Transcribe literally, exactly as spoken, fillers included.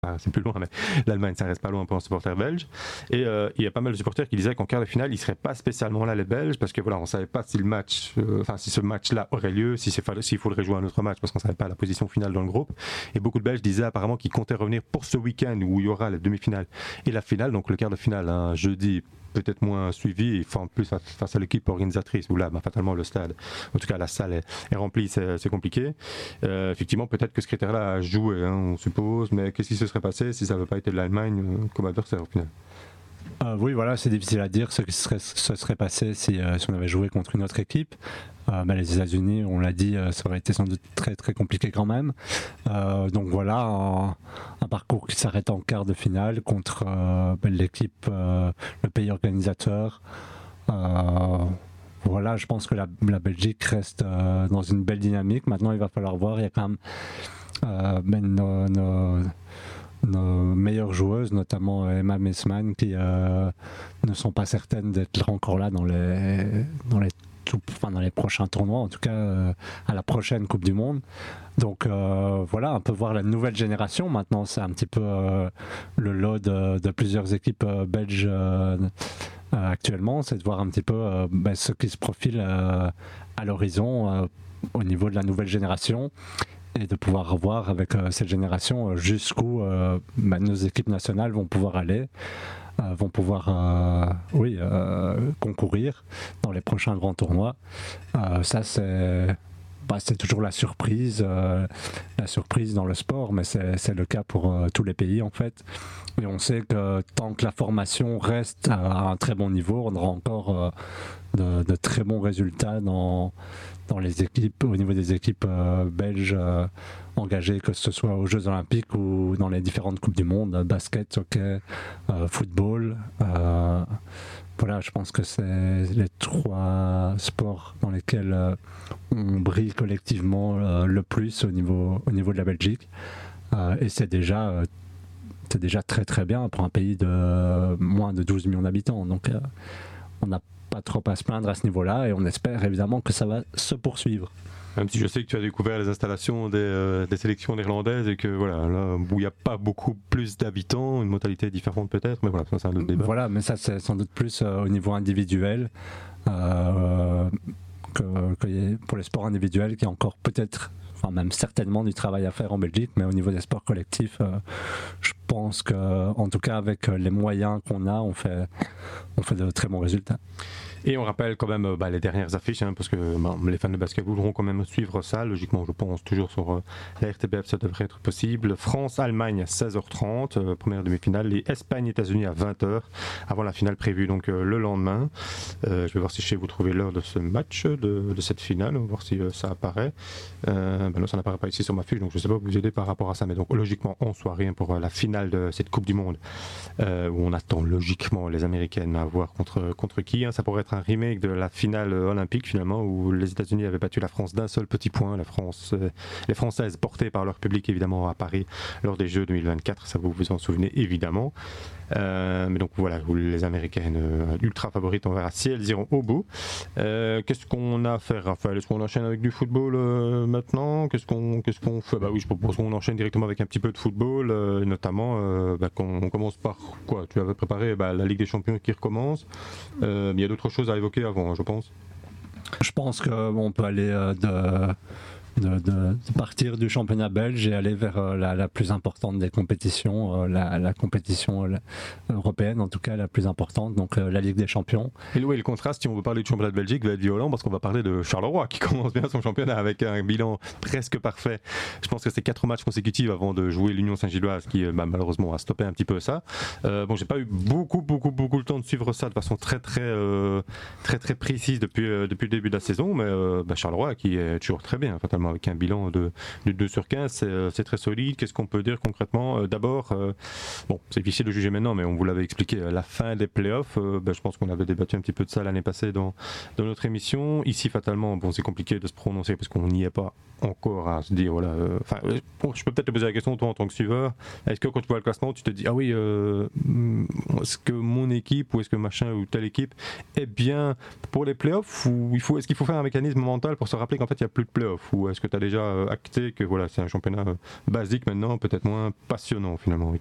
Ah, c'est plus loin, mais l'Allemagne, ça reste pas loin pour un supporter belge. Et euh, il y a pas mal de supporters qui disaient qu'en quart de finale, ils seraient pas spécialement là, les Belges, parce que voilà, on savait pas si le match, enfin euh, si ce match-là aurait lieu, si c'est, s'il faudrait jouer un autre match, parce qu'on savait pas la position finale dans le groupe. Et beaucoup de Belges disaient apparemment qu'ils comptaient revenir pour ce week-end où il y aura la demi-finale et la finale, donc le quart de finale, un jeudi peut-être moins suivi, et enfin, plus face à l'équipe organisatrice, où là, bah, fatalement, le stade, en tout cas la salle est, est remplie, c'est, c'est compliqué. Euh, effectivement, peut-être que ce critère-là a joué, hein, on suppose, mais qu'est-ce qui se serait passé si ça n'avait pas été de l'Allemagne euh, comme adversaire au final? Euh, oui, voilà, c'est difficile à dire ce qui serait, se serait passé si, euh, si on avait joué contre une autre équipe. Euh, bah, les États-Unis, on l'a dit, euh, ça aurait été sans doute très très compliqué quand même. Euh, donc voilà, un, un parcours qui s'arrête en quart de finale contre euh, bah, l'équipe, euh, le pays organisateur. Euh, voilà, je pense que la, la Belgique reste euh, dans une belle dynamique. Maintenant, il va falloir voir, il y a quand même euh, ben, nos, nos, nos meilleures joueuses, notamment Emma Messman, qui euh, ne sont pas certaines d'être encore là dans les, dans les, tout, enfin, dans les prochains tournois, en tout cas euh, à la prochaine Coupe du Monde. Donc euh, voilà, un peu voir la nouvelle génération. Maintenant, c'est un petit peu euh, le lot de, de plusieurs équipes euh, belges euh, euh, actuellement, c'est de voir un petit peu euh, ben, ce qui se profile euh, à l'horizon euh, au niveau de la nouvelle génération, et de pouvoir revoir avec euh, cette génération euh, jusqu'où euh, bah, nos équipes nationales vont pouvoir aller, euh, vont pouvoir euh, oui, euh, concourir dans les prochains grands tournois. Euh, ça, c'est, bah, c'est toujours la surprise, euh, la surprise dans le sport, mais c'est, c'est le cas pour euh, tous les pays en fait. Et on sait que tant que la formation reste à un très bon niveau, on aura encore euh, de, de très bons résultats dans, dans les équipes, au niveau des équipes euh, belges euh, engagées, que ce soit aux Jeux Olympiques ou dans les différentes Coupes du Monde, basket, hockey, euh, football. Euh, voilà, je pense que c'est les trois sports dans lesquels euh, on brille collectivement euh, le plus au niveau, au niveau de la Belgique. Euh, et c'est déjà... Euh, c'est déjà très très bien pour un pays de moins de douze millions d'habitants. Donc euh, on n'a pas trop à se plaindre à ce niveau-là, et on espère évidemment que ça va se poursuivre. Même si je sais que tu as découvert les installations des, euh, des sélections néerlandaises et que voilà, là où il n'y a pas beaucoup plus d'habitants, une modalité différente peut-être, mais voilà, ça c'est un autre débat. Voilà, mais ça c'est sans doute plus euh, au niveau individuel, euh, que, que pour les sports individuels, qui est encore peut-être, enfin même certainement du travail à faire en Belgique, mais au niveau des sports collectifs, euh, je pense que, en tout cas avec les moyens qu'on a, on fait, on fait de très bons résultats. Et on rappelle quand même bah, les dernières affiches, hein, parce que bah, les fans de basket voudront quand même suivre ça. Logiquement, je pense toujours sur euh, la R T B F, ça devrait être possible. France-Allemagne à seize heures trente, euh, première demi-finale. Et Espagne-États-Unis à vingt heures, avant la finale prévue donc euh, le lendemain. Euh, je vais voir si chez vous trouvez l'heure de ce match, de, de cette finale, on va voir si euh, ça apparaît. Euh, ben non, ça n'apparaît pas ici sur ma fiche, donc je ne sais pas vous aider par rapport à ça. Mais donc logiquement, on soit rien pour euh, la finale de cette Coupe du Monde, euh, où on attend logiquement les Américaines à voir contre, contre qui. Hein. Ça pourrait être un remake de la finale olympique finalement, où les États-Unis avaient battu la France d'un seul petit point. La France, euh, les Françaises portées par leur public évidemment à Paris lors des Jeux deux mille vingt-quatre, ça vous vous en souvenez évidemment. Euh, mais donc voilà, les Américaines euh, ultra favorites, on verra si elles iront au bout. Euh, qu'est-ce qu'on a à faire, Raphaël? Est-ce qu'on enchaîne avec du football euh, maintenant? Qu'est-ce qu'on, qu'est-ce qu'on fait? Bah oui, je propose qu'on enchaîne directement avec un petit peu de football, euh, notamment euh, bah, qu'on on commence par quoi? Tu avais préparé bah, la Ligue des Champions qui recommence. Euh, mais il y a d'autres choses à évoquer avant, je pense. Je pense qu'on bon, peut aller euh, de... De, de, de partir du championnat belge et aller vers euh, la, la plus importante des compétitions, euh, la, la compétition euh, européenne en tout cas la plus importante, donc euh, la Ligue des Champions. Et oui, le contraste, si on veut parler du championnat de Belgique, va être violent parce qu'on va parler de Charleroi qui commence bien son championnat avec un bilan presque parfait. Je pense que c'est quatre matchs consécutifs avant de jouer l'Union Saint-Gilloise qui bah, malheureusement a stoppé un petit peu ça. Euh, bon, j'ai pas eu beaucoup beaucoup beaucoup le temps de suivre ça de façon très très euh, très très précise depuis euh, depuis le début de la saison, mais euh, bah, Charleroi qui est toujours très bien fatalement, avec un bilan de, de deux sur quinze, c'est, c'est très solide. Qu'est-ce qu'on peut dire concrètement? euh, D'abord, euh, bon, c'est difficile de juger maintenant, mais on vous l'avait expliqué, la fin des playoffs, euh, ben, je pense qu'on avait débattu un petit peu de ça l'année passée dans, dans notre émission. Ici, fatalement, bon, c'est compliqué de se prononcer parce qu'on n'y est pas encore à se dire, voilà, enfin, euh, bon, je peux peut-être te poser la question, toi, en tant que suiveur, est-ce que quand tu vois le classement, tu te dis, ah oui, euh, est-ce que mon équipe ou est-ce que machin ou telle équipe est bien pour les playoffs, ou il faut, est-ce qu'il faut faire un mécanisme mental pour se rappeler qu'en fait, il n'y a plus de playoffs, ou est-ce que tu as déjà acté que voilà, c'est un championnat basique maintenant, peut-être moins passionnant finalement, Rick?